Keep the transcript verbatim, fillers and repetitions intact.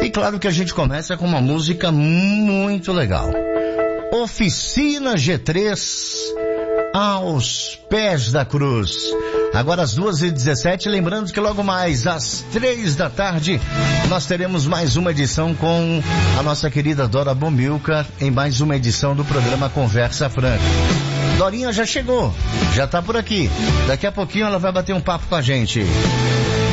E claro que a gente começa com uma música muito legal. Oficina G três, Aos Pés da Cruz. Agora às duas e dezessete, lembrando que logo mais às três da tarde nós teremos mais uma edição com a nossa querida Dora Bomilcar em mais uma edição do programa Conversa Franca. Dorinha já chegou, já tá por aqui. Daqui a pouquinho ela vai bater um papo com a gente.